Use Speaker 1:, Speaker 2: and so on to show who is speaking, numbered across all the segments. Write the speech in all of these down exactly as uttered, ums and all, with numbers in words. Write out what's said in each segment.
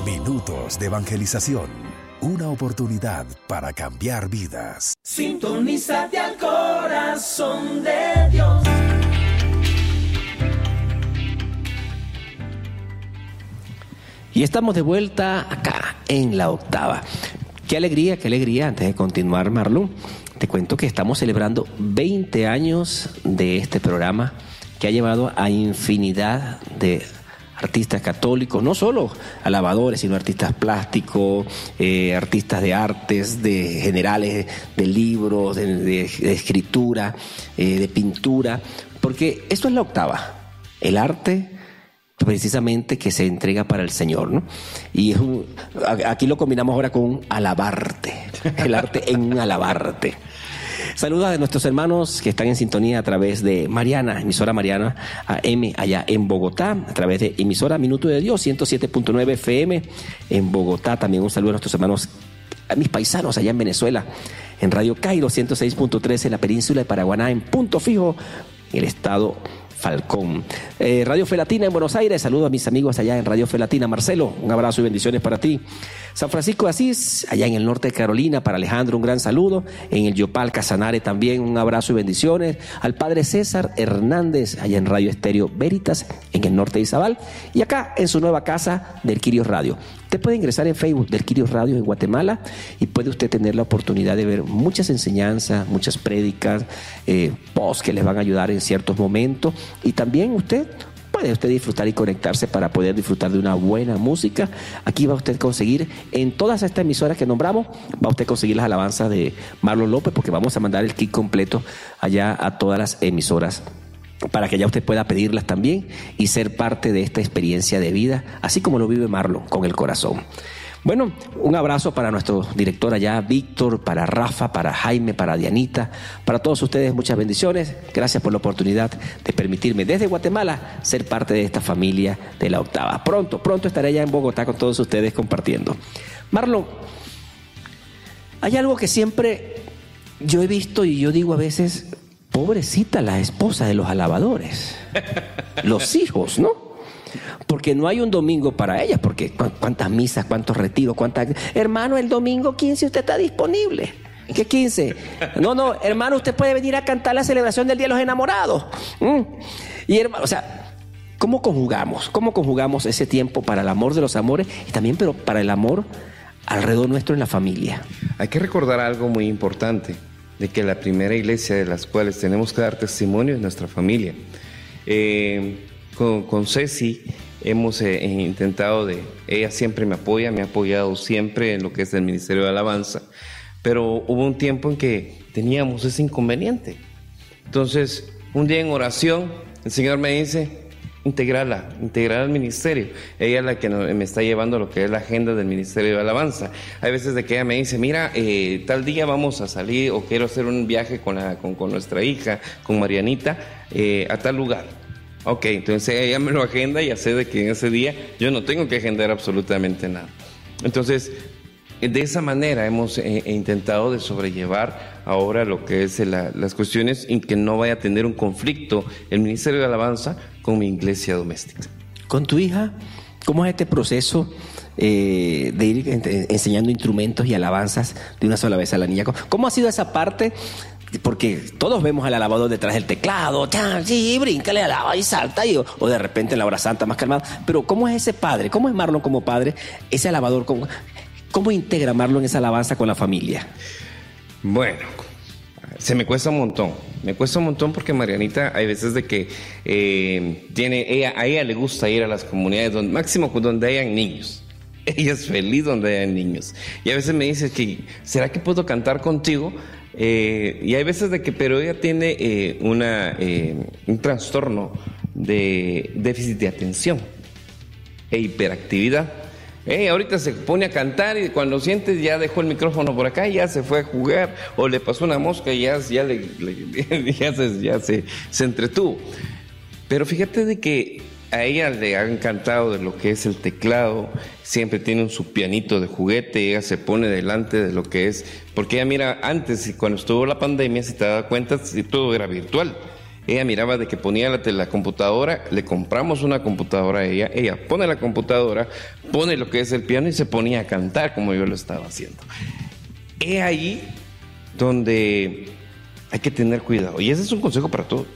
Speaker 1: Minutos de evangelización. Una oportunidad para cambiar vidas.
Speaker 2: Sintonízate al corazón de Dios.
Speaker 3: Y estamos de vuelta acá en La Octava. Qué alegría, qué alegría. Antes de continuar, Marlon, te cuento que estamos celebrando veinte años de este programa que ha llevado a infinidad de artistas católicos, no solo alabadores, sino artistas plásticos, eh, artistas de artes, de generales, de libros, de, de, de escritura, eh, de pintura, porque esto es La Octava, el arte precisamente que se entrega para el Señor, ¿no? Y es un, aquí lo combinamos ahora con un alabarte, el arte en un alabarte. Saludos a nuestros hermanos que están en sintonía a través de Mariana, emisora Mariana A M allá en Bogotá, a través de emisora Minuto de Dios ciento siete punto nueve F M en Bogotá. También un saludo a nuestros hermanos, a mis paisanos allá en Venezuela, en Radio Cairo ciento seis punto tres en la península de Paraguaná, en Punto Fijo, en el estado Falcón. Eh, Radio Fe Latina en Buenos Aires, saludos a mis amigos allá en Radio Fe Latina. Marcelo, un abrazo y bendiciones para ti. San Francisco de Asís, allá en el norte de Carolina, para Alejandro un gran saludo. En el Yopal, Casanare también un abrazo y bendiciones. Al padre César Hernández, allá en Radio Estéreo Veritas, en el norte de Izabal. Y acá en su nueva casa del Quirios Radio. Usted puede ingresar en Facebook del Quirios Radio en Guatemala y puede usted tener la oportunidad de ver muchas enseñanzas, muchas prédicas, eh, posts que les van a ayudar en ciertos momentos. Y también usted puede usted disfrutar y conectarse para poder disfrutar de una buena música. Aquí va usted a conseguir, en todas estas emisoras que nombramos, va usted a conseguir las alabanzas de Marlon López, porque vamos a mandar el kit completo allá a todas las emisoras, para que ya usted pueda pedirlas también y ser parte de esta experiencia de vida, así como lo vive Marlon, con el corazón. Bueno, un abrazo para nuestro director allá, Víctor, para Rafa, para Jaime, para Dianita, para todos ustedes, muchas bendiciones. Gracias por la oportunidad de permitirme desde Guatemala ser parte de esta familia de La Octava. Pronto, pronto estaré allá en Bogotá con todos ustedes compartiendo. Marlon, hay algo que siempre yo he visto y yo digo a veces, pobrecita la esposa de los alabadores, los hijos, ¿no? Porque no hay un domingo para ellas, porque cuántas misas, cuántos retiros, cuántas... Hermano, el domingo quince usted está disponible. ¿Qué quince? No, no, hermano, usted puede venir a cantar la celebración del Día de los Enamorados. ¿Mm? Y hermano, o sea, ¿cómo conjugamos? ¿Cómo conjugamos ese tiempo para el amor de los amores y también pero para el amor alrededor nuestro en la familia?
Speaker 4: Hay que recordar algo muy importante, de que la primera iglesia de las cuales tenemos que dar testimonio es nuestra familia. Eh... Con, con Ceci hemos eh, intentado de... Ella siempre me apoya, me ha apoyado siempre en lo que es el Ministerio de Alabanza, pero hubo un tiempo en que teníamos ese inconveniente. Entonces, un día en oración, el Señor me dice, integrala, integrar al ministerio. Ella es la que me está llevando a lo que es la agenda del Ministerio de Alabanza. Hay veces de que ella me dice, mira, eh, tal día vamos a salir o quiero hacer un viaje con, la, con, con nuestra hija, con Marianita, eh, a tal lugar. Ok, entonces ella me lo agenda y ya sé de que en ese día yo no tengo que agendar absolutamente nada. Entonces, de esa manera hemos eh, intentado de sobrellevar ahora lo que es la, las cuestiones en que no vaya a tener un conflicto el Ministerio de Alabanza con mi iglesia doméstica.
Speaker 3: ¿Con tu hija? ¿Cómo es este proceso eh, de ir enseñando instrumentos y alabanzas de una sola vez a la niña? ¿Cómo ha sido esa parte? Porque todos vemos al alabador detrás del teclado, sí, bríncale, alaba y salta, y, o, o de repente en la hora santa más calmado. Pero ¿cómo es ese padre? ¿Cómo es Marlon como padre? Ese alabador, ¿cómo, cómo integra Marlon esa alabanza con la familia?
Speaker 4: Bueno, se me cuesta un montón. Me cuesta un montón porque Marianita hay veces de que eh, tiene, ella, a ella le gusta ir a las comunidades donde, máximo donde hayan niños. Ella es feliz donde hayan niños. Y a veces me dice que, ¿será que puedo cantar contigo? Eh, y hay veces de que, pero ella tiene eh, una, eh, un trastorno de déficit de atención e hiperactividad. Eh, ahorita se pone a cantar y cuando sientes ya dejó el micrófono por acá y ya se fue a jugar o le pasó una mosca y ya, ya, le, le, ya, se, ya se, se entretuvo. Pero fíjate de que a ella le ha encantado de lo que es el teclado, siempre tiene un su pianito de juguete, ella se pone delante de lo que es, porque ella mira, antes cuando estuvo la pandemia, si te das cuenta, todo era virtual, Ella miraba de que ponía la, la computadora, le compramos una computadora a ella, ella pone la computadora, pone lo que es el piano y se ponía a cantar como yo lo estaba haciendo. Es ahí donde hay que tener cuidado. Y ese es un consejo para todos.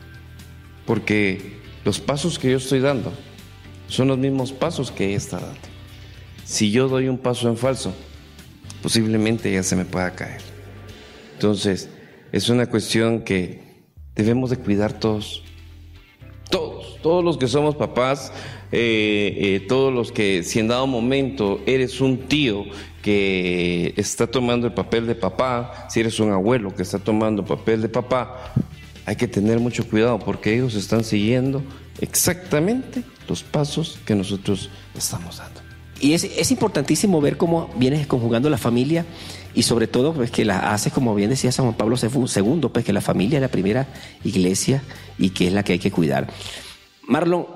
Speaker 4: Porque los pasos que yo estoy dando son los mismos pasos que ella está dando. Si yo doy un paso en falso, posiblemente ella se me pueda caer. Entonces, es una cuestión que debemos de cuidar todos. Todos, todos los que somos papás, eh, eh, todos los que, si en dado momento eres un tío que está tomando el papel de papá, si eres un abuelo que está tomando el papel de papá, hay que tener mucho cuidado porque ellos están siguiendo exactamente los pasos que nosotros estamos dando.
Speaker 3: Y es, es importantísimo ver cómo vienes conjugando la familia y sobre todo pues, que la haces, como bien decía San Juan Pablo segundo, pues que la familia es la primera iglesia y que es la que hay que cuidar. Marlon,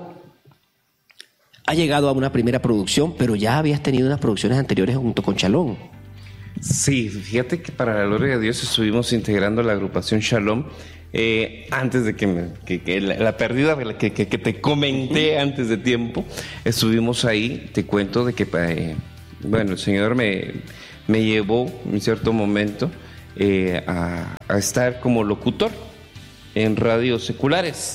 Speaker 3: ha llegado a una primera producción, pero ya habías tenido unas producciones anteriores junto con Shalom.
Speaker 4: Sí, fíjate que para la gloria de Dios estuvimos integrando la agrupación Shalom. Eh, antes de que, me, que, que la, la pérdida que, que, que te comenté antes de tiempo, estuvimos ahí. Te cuento de que, eh, bueno, el Señor me, me llevó en cierto momento eh, a, a estar como locutor en radios seculares.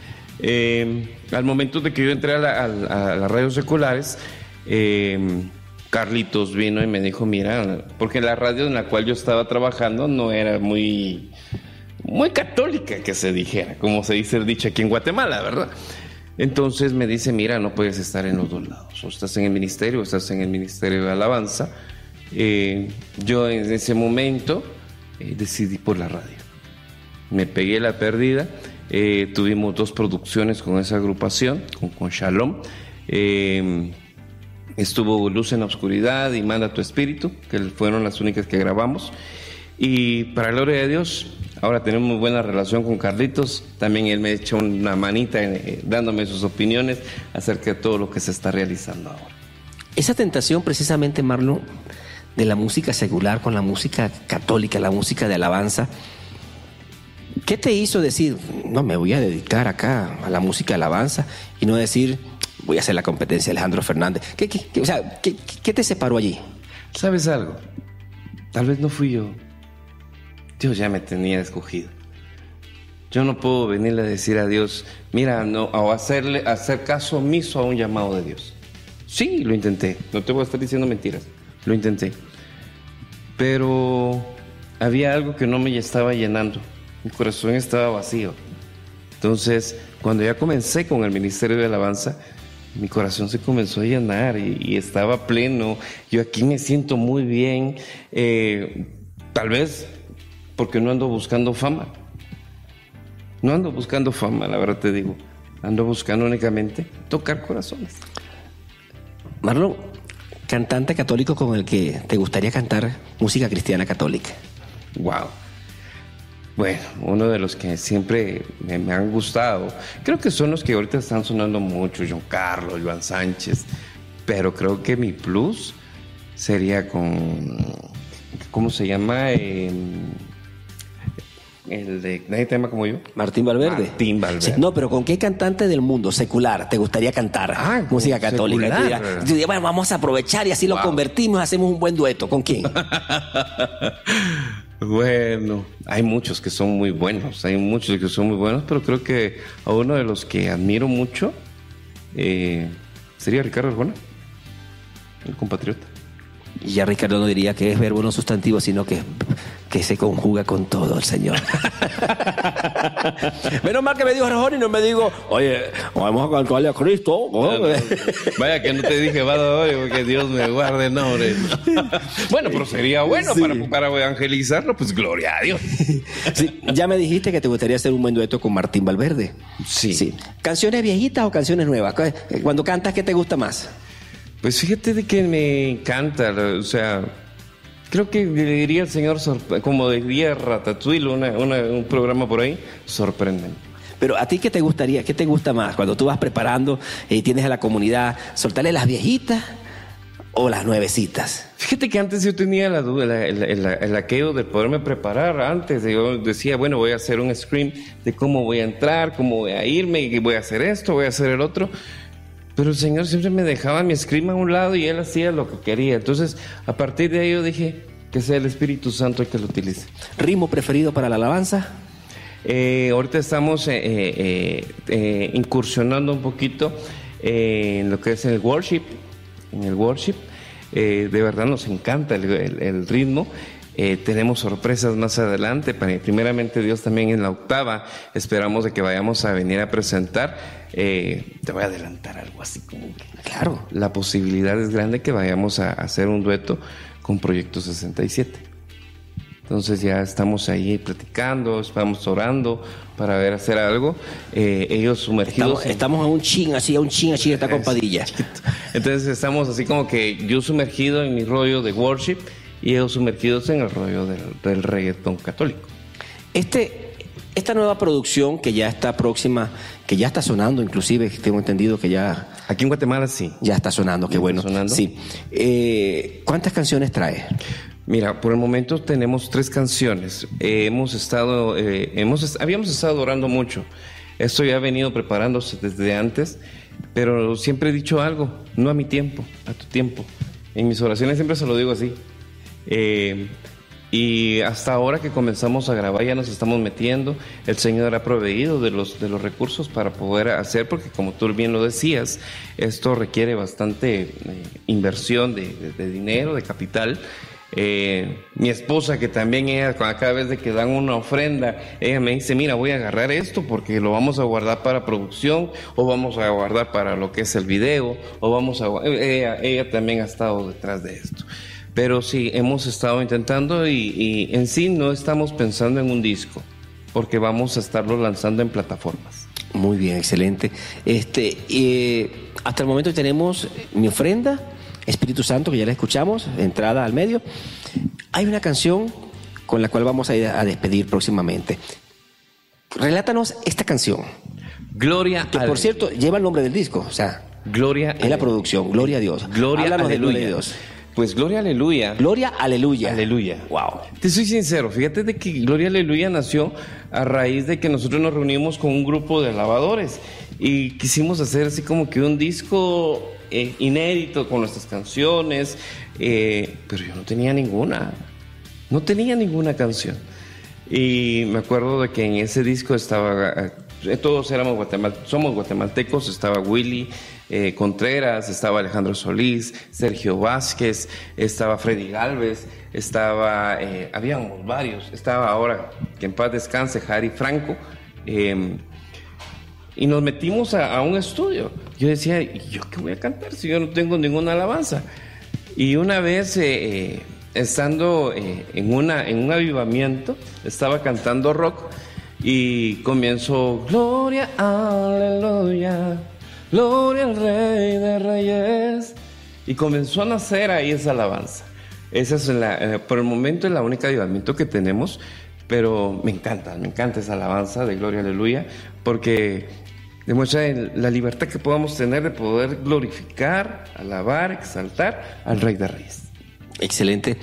Speaker 4: Eh, al momento de que yo entré a, la, a, a las radios seculares, eh, Carlitos vino y me dijo, mira, porque la radio en la cual yo estaba trabajando no era muy... muy católica, que se dijera, como se dice el dicho aquí en Guatemala, ¿verdad? Entonces me dice, mira, no puedes estar en los dos lados, o estás en el ministerio o estás en el ministerio de alabanza. Eh, yo en ese momento eh, decidí por la radio. Me pegué la pérdida, eh, tuvimos dos producciones con esa agrupación, con, con Shalom. Eh, estuvo Luz en la Oscuridad y Manda tu Espíritu, que fueron las únicas que grabamos. Y para la gloria de Dios, ahora tenemos muy buena relación con Carlitos. También él me echó una manita eh, dándome sus opiniones acerca de todo lo que se está realizando ahora.
Speaker 3: Esa tentación precisamente, Marlon, de la música secular con la música católica, la música de alabanza, ¿qué te hizo decir, no, me voy a dedicar acá a la música de alabanza y no decir, voy a hacer la competencia de Alejandro Fernández? ¿Qué, qué, qué, o sea, ¿qué, qué te separó allí?
Speaker 4: ¿Sabes algo? Tal vez no fui yo. Dios ya me tenía escogido. Yo no puedo venirle a decir a Dios, mira, no, o hacerle, hacer caso omiso a un llamado de Dios. Sí, lo intenté. No te voy a estar diciendo mentiras. Lo intenté. Pero había algo que no me estaba llenando. Mi corazón estaba vacío. Entonces, cuando ya comencé con el ministerio de alabanza, mi corazón se comenzó a llenar y, y estaba pleno. Yo aquí me siento muy bien. Eh, tal vez porque no ando buscando fama. No ando buscando fama, la verdad te digo. Ando buscando únicamente tocar corazones.
Speaker 3: Marlon, cantante católico con el que te gustaría cantar música cristiana católica.
Speaker 4: Wow. Bueno, uno de los que siempre me, me han gustado, creo que son los que ahorita están sonando mucho, John Carlos, Joan Sánchez, pero creo que mi plus sería con, ¿cómo se llama? Eh, el de Nadie te ama como yo.
Speaker 3: Martín Valverde.
Speaker 4: Martín Valverde.
Speaker 3: Sí, no, pero ¿con qué cantante del mundo secular te gustaría cantar ah, música católica? Tú dirás, tú dirás, bueno, vamos a aprovechar y así wow. Lo convertimos, hacemos un buen dueto. ¿Con quién?
Speaker 4: Bueno, hay muchos que son muy buenos, hay muchos que son muy buenos, pero creo que a uno de los que admiro mucho eh, sería Ricardo Arjona, el compatriota.
Speaker 3: Y ya Ricardo no diría que es verbo no sustantivo, sino que, que se conjuga con todo el Señor. Menos mal que me dijo Arjona y no me digo, oye, vamos a cantarle a Cristo.
Speaker 4: No, no. Vaya que no te dije, vado hoy, porque Dios me guarde, no, hombre. Bueno, pero sería bueno sí. para, para evangelizarlo, pues gloria a Dios.
Speaker 3: Sí, ya me dijiste que te gustaría hacer un buen dueto con Martín Valverde.
Speaker 4: Sí.
Speaker 3: sí. ¿Canciones viejitas o canciones nuevas? Cuando cantas, ¿qué te gusta más?
Speaker 4: Pues fíjate de que me encanta, o sea, creo que le diría al Señor, como diría Ratatouille, una, una, un programa por ahí, sorprenden.
Speaker 3: Pero a ti, ¿qué te gustaría? ¿Qué te gusta más? Cuando tú vas preparando y tienes a la comunidad, ¿soltarle las viejitas o las nuevecitas?
Speaker 4: Fíjate que antes yo tenía la duda, la, el, el, el aquello de poderme preparar antes. Yo decía, bueno, voy a hacer un scream de cómo voy a entrar, cómo voy a irme, y voy a hacer esto, voy a hacer el otro. Pero el Señor siempre me dejaba mi scream a un lado y Él hacía lo que quería. Entonces, a partir de ahí yo dije, que sea el Espíritu Santo el que lo utilice.
Speaker 3: ¿Ritmo preferido para la alabanza?
Speaker 4: Eh, ahorita estamos eh, eh, eh, incursionando un poquito eh, en lo que es el worship, en el worship. Eh, de verdad nos encanta el, el, el ritmo. Eh, tenemos sorpresas más adelante. Primeramente Dios, también en la octava esperamos de que vayamos a venir a presentar. Eh, te voy a adelantar algo así como que, claro, la posibilidad es grande que vayamos a, a hacer un dueto con Proyecto sesenta y siete. Entonces ya estamos ahí platicando, estamos orando para ver hacer algo. Eh, ellos sumergidos.
Speaker 3: Estamos, en... estamos a un chin, así, a un chin, así, está con Padilla.
Speaker 4: Entonces estamos así como que yo sumergido en mi rollo de worship y ellos sumergidos en el rollo del, del reggaetón católico.
Speaker 3: Este, esta nueva producción que ya está próxima, que ya está sonando, inclusive, tengo entendido que ya...
Speaker 4: Aquí en Guatemala sí.
Speaker 3: Ya está sonando, qué bueno.
Speaker 4: Sonando.
Speaker 3: Sí. Eh, ¿Cuántas canciones trae?
Speaker 4: Mira, por el momento tenemos tres canciones. Eh, hemos estado, eh, hemos, habíamos estado orando mucho. Esto ya ha venido preparándose desde antes, pero siempre he dicho algo, no a mi tiempo, a tu tiempo. En mis oraciones siempre se lo digo así. Eh, y hasta ahora que comenzamos a grabar ya nos estamos metiendo. El Señor ha proveído de los, de los recursos para poder hacer, porque como tú bien lo decías, esto requiere bastante eh, inversión de, de, de dinero, de capital. Eh, mi esposa, que también ella, cada vez de que dan una ofrenda, ella me dice, mira, voy a agarrar esto porque lo vamos a guardar para producción, o vamos a guardar para lo que es el video, o vamos a... Ella, ella también ha estado detrás de esto. Pero sí, hemos estado intentando y, y en sí no estamos pensando en un disco, porque vamos a estarlo lanzando en plataformas.
Speaker 3: Muy bien, excelente. Este, eh, hasta el momento tenemos Mi Ofrenda, Espíritu Santo, que ya la escuchamos, entrada al medio. Hay una canción con la cual vamos a ir a despedir próximamente. Relátanos esta canción.
Speaker 4: Gloria
Speaker 3: que, por cierto, lleva el nombre del disco, o sea,
Speaker 4: Gloria
Speaker 3: es la producción, Gloria a Dios.
Speaker 4: Gloria
Speaker 3: Háblanos de
Speaker 4: Aleluya.
Speaker 3: Gloria a Dios.
Speaker 4: Pues Gloria Aleluya.
Speaker 3: Gloria Aleluya.
Speaker 4: Aleluya.
Speaker 3: Wow.
Speaker 4: Te soy sincero, fíjate de que Gloria Aleluya nació a raíz de que nosotros nos reunimos con un grupo de alabadores y quisimos hacer así como que un disco eh, inédito con nuestras canciones, eh, pero yo no tenía ninguna, no tenía ninguna canción. Y me acuerdo de que en ese disco estaba, eh, todos éramos guatemal, somos guatemaltecos, estaba Willy eh, Contreras, estaba Alejandro Solís, Sergio Vázquez, estaba Freddy Galvez, estaba, eh, habíamos varios, estaba ahora, que en paz descanse, Jari Franco, eh, y nos metimos a, a un estudio. Yo decía, ¿yo qué voy a cantar si yo no tengo ninguna alabanza? Y una vez... Eh, eh, estando eh, en, una, en un avivamiento, estaba cantando rock y comienzo, Gloria, aleluya, Gloria al Rey de Reyes. Y comenzó a nacer ahí esa alabanza. Esa es la, eh, por el momento es la única avivamiento que tenemos, pero me encanta, me encanta esa alabanza de Gloria, aleluya, porque demuestra la libertad que podamos tener de poder glorificar, alabar, exaltar al Rey de Reyes.
Speaker 3: Excelente.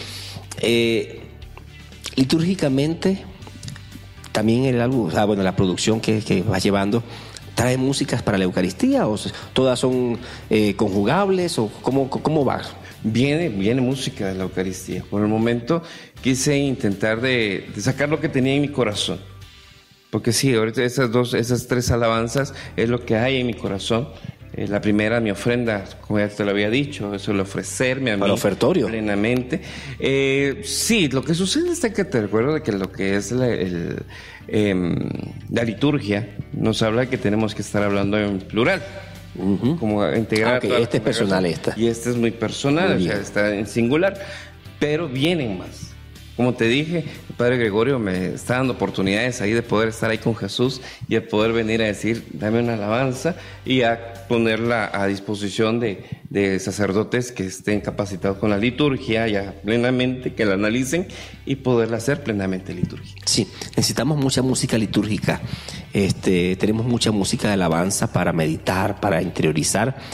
Speaker 3: Eh, litúrgicamente, también el álbum, ah, bueno, la producción que, que vas llevando, ¿trae músicas para la Eucaristía o todas son eh, conjugables o cómo, cómo va?
Speaker 4: Viene, viene música de la Eucaristía. Por el momento quise intentar de, de sacar lo que tenía en mi corazón. Porque sí, ahorita esas dos, esas tres alabanzas es lo que hay en mi corazón. Eh, la primera, mi ofrenda, como ya te lo había dicho, eso es el ofrecerme a mí.
Speaker 3: Para ofertorio.
Speaker 4: Plenamente. Eh, sí, lo que sucede es que te recuerdo de que lo que es la, el, eh, la liturgia nos habla que tenemos que estar hablando en plural. Uh-huh. Como integrar.
Speaker 3: Ah, okay. Este es personal, esta.
Speaker 4: Y este es muy personal, muy o sea, está en singular. Pero vienen más. Como te dije, el Padre Gregorio me está dando oportunidades ahí de poder estar ahí con Jesús y de poder venir a decir, dame una alabanza y a ponerla a disposición de, de sacerdotes que estén capacitados con la liturgia ya plenamente, que la analicen y poderla hacer plenamente litúrgica.
Speaker 3: Sí, necesitamos mucha música litúrgica. Este, tenemos mucha música de alabanza para meditar, para interiorizar,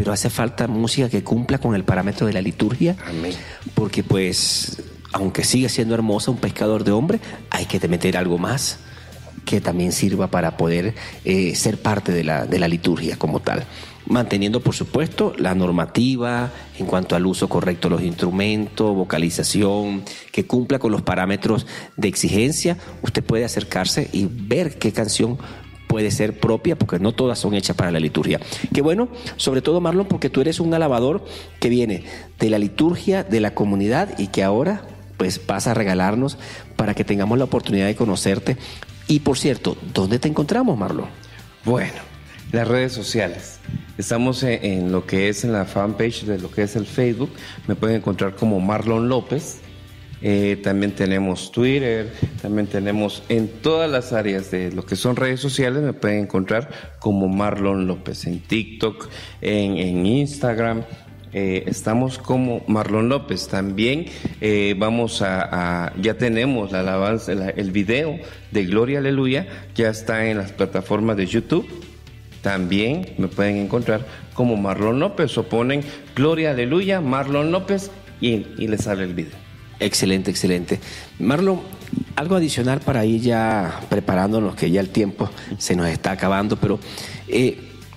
Speaker 3: pero hace falta música que cumpla con el parámetro de la liturgia.
Speaker 4: Amén.
Speaker 3: Porque pues, aunque sigue siendo hermosa, un pescador de hombre, hay que meter algo más que también sirva para poder eh, ser parte de la, de la liturgia como tal. Manteniendo, por supuesto, la normativa en cuanto al uso correcto de los instrumentos, vocalización, que cumpla con los parámetros de exigencia. Usted puede acercarse y ver qué canción puede ser propia, porque no todas son hechas para la liturgia. Qué bueno, sobre todo, Marlon, porque tú eres un alabador que viene de la liturgia, de la comunidad, y que ahora pues vas a regalarnos para que tengamos la oportunidad de conocerte. Y por cierto, ¿dónde te encontramos, Marlon?
Speaker 4: Bueno, las redes sociales. Estamos en, en lo que es en la fanpage de lo que es el Facebook. Me pueden encontrar como Marlon López. Eh, también tenemos Twitter, también tenemos en todas las áreas de lo que son redes sociales, me pueden encontrar como Marlon López, en TikTok, en, en Instagram, eh, estamos como Marlon López. También eh, vamos a, a, ya tenemos la alabanza, la, el video de Gloria Aleluya, ya está en las plataformas de YouTube. También me pueden encontrar como Marlon López, o ponen Gloria Aleluya, Marlon López y, y les sale el video.
Speaker 3: Excelente, excelente. Marlon, algo adicional para ir ya preparándonos, que ya el tiempo se nos está acabando, pero eh,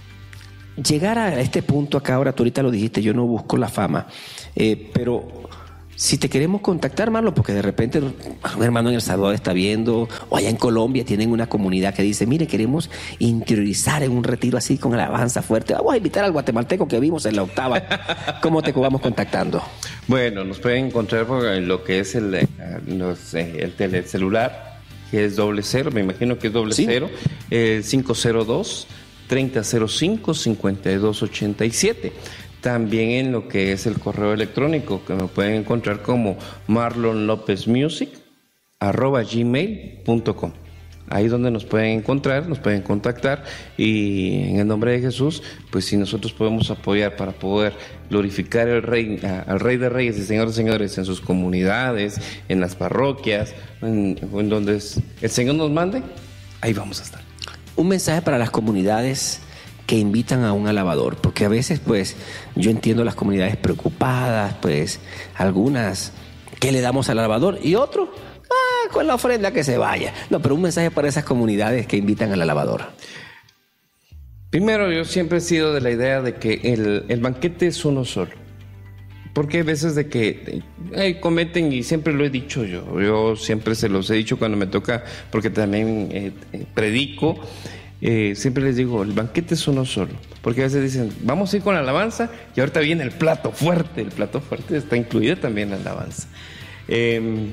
Speaker 3: llegar a este punto acá, ahora tú ahorita lo dijiste, yo no busco la fama, eh, pero si te queremos contactar, Marlon, porque de repente un hermano en El Salvador está viendo, o allá en Colombia tienen una comunidad que dice, mire, queremos interiorizar en un retiro así con alabanza fuerte, vamos a invitar al guatemalteco que vimos en la octava. ¿Cómo te vamos contactando?
Speaker 4: Bueno, nos pueden encontrar por lo que es el, los, el telecelular, que es doble cero, me imagino que es doble ¿Sí? cero, eh, cinco cero dos, treinta cero cinco, cincuenta y dos ochenta y siete. También en lo que es el correo electrónico, que me pueden encontrar como marlonlopezmusic arroba gmail punto com. Ahí donde nos pueden encontrar, nos pueden contactar, y en el nombre de Jesús, pues si nosotros podemos apoyar para poder glorificar al Rey, al Rey de Reyes y Señor de Señores en sus comunidades, en las parroquias, en, en donde el Señor nos mande, ahí vamos a estar.
Speaker 3: Un mensaje para las comunidades que invitan a un alabador, porque a veces pues yo entiendo las comunidades preocupadas, pues algunas que le damos al alabador y otros ah, con la ofrenda que se vaya. No, pero un mensaje para esas comunidades que invitan al alabador.
Speaker 4: Primero, yo siempre he sido de la idea de que el, el banquete es uno solo, porque hay veces de que eh, cometen, y siempre lo he dicho yo, yo siempre se los he dicho cuando me toca, porque también eh, eh, predico. Eh, siempre les digo, el banquete es uno solo, porque a veces dicen, vamos a ir con la alabanza, y ahorita viene el plato fuerte. El plato fuerte está incluido también en la alabanza. Eh,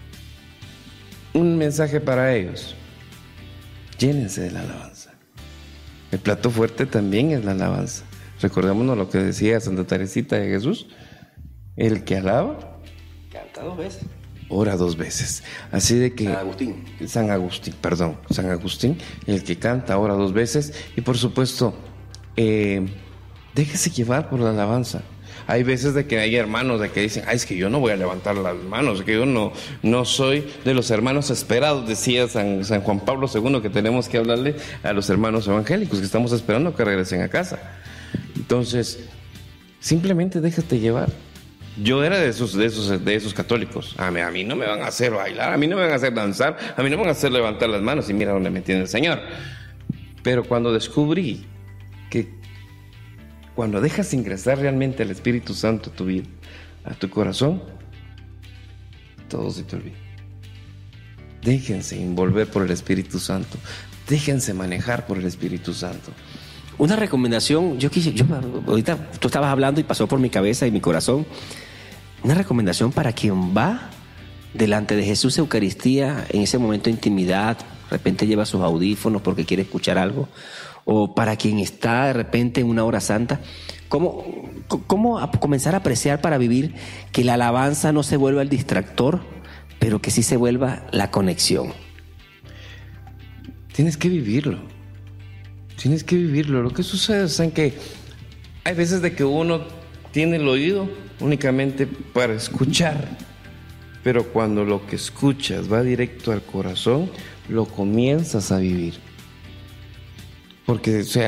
Speaker 4: un mensaje para ellos: llénense de la alabanza. El plato fuerte también es la alabanza. Recordémonos lo que decía Santa Teresita de Jesús: el que alaba
Speaker 3: canta dos veces,
Speaker 4: ora dos veces. Así de que...
Speaker 3: San Agustín.
Speaker 4: San Agustín, perdón. San Agustín, el que canta, ora dos veces. Y por supuesto, eh, déjese llevar por la alabanza. Hay veces de que hay hermanos de que dicen, ay, es que yo no voy a levantar las manos, que yo no, no soy de los hermanos esperados, decía San, San Juan Pablo segundo, que tenemos que hablarle a los hermanos evangélicos, que estamos esperando que regresen a casa. Entonces, simplemente déjate llevar. Yo era de esos, de esos, de esos católicos. A mí, a mí no me van a hacer bailar, a mí no me van a hacer danzar, a mí no me van a hacer levantar las manos, y mira dónde me tiene el Señor. Pero cuando descubrí que cuando dejas ingresar realmente el Espíritu Santo a tu vida, a tu corazón, todo se te olvida. Déjense envolver por el Espíritu Santo, déjense manejar por el Espíritu Santo.
Speaker 3: Una recomendación, yo quise, yo ahorita tú estabas hablando y pasó por mi cabeza y mi corazón. Una recomendación para quien va delante de Jesús Eucaristía en ese momento de intimidad, de repente lleva sus audífonos porque quiere escuchar algo, o para quien está de repente en una hora santa, ¿cómo, cómo comenzar a apreciar para vivir que la alabanza no se vuelva el distractor, pero que sí se vuelva la conexión?
Speaker 4: Tienes que vivirlo. Tienes que vivirlo. Lo que sucede es que hay veces de que uno tiene el oído únicamente para escuchar, pero cuando lo que escuchas va directo al corazón, lo comienzas a vivir. Porque, o sea,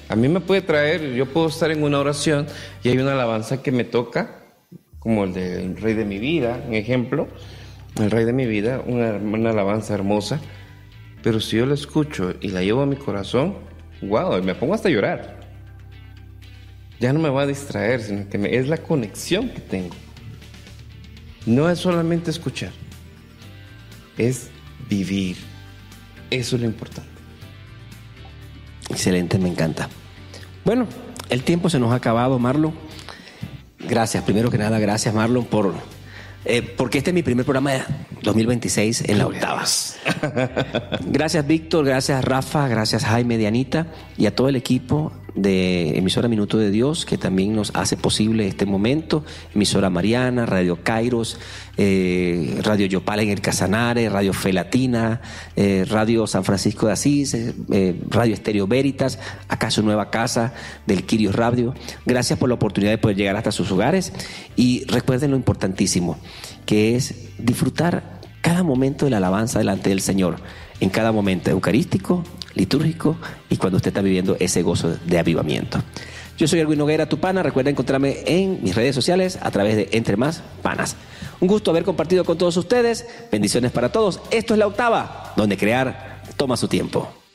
Speaker 4: A mí me puede traer, yo puedo estar en una oración y hay una alabanza que me toca, como el del Rey de mi vida, un ejemplo, el Rey de mi vida, una, una alabanza hermosa, pero si yo la escucho y la llevo a mi corazón, wow, me pongo hasta a llorar. Ya no me va a distraer, sino que me, es la conexión que tengo. No es solamente escuchar, es vivir. Eso es lo importante.
Speaker 3: Excelente, me encanta. Bueno, el tiempo se nos ha acabado, Marlon. Gracias, primero que nada, gracias, Marlon, por eh, porque este es mi primer programa de dos mil veintiséis en la octava. Gracias, Víctor, gracias, Rafa, gracias, Jaime, Dianita, y a todo el equipo de Emisora Minuto de Dios, que también nos hace posible este momento. Emisora Mariana, Radio Kairos, eh, Radio Yopal en el Casanare, Radio Fe Latina, eh, Radio San Francisco de Asís, eh, Radio Estéreo Veritas, acá su nueva casa del Quirios Radio. Gracias por la oportunidad de poder llegar hasta sus hogares, y recuerden lo importantísimo, que es disfrutar cada momento de la alabanza delante del Señor, en cada momento eucarístico, litúrgico, y cuando usted está viviendo ese gozo de avivamiento. Yo soy Erwin Noguera, tu pana. Recuerda encontrarme en mis redes sociales a través de Entre Más Panas. Un gusto haber compartido con todos ustedes. Bendiciones para todos. Esto es La Octava, donde crear toma su tiempo.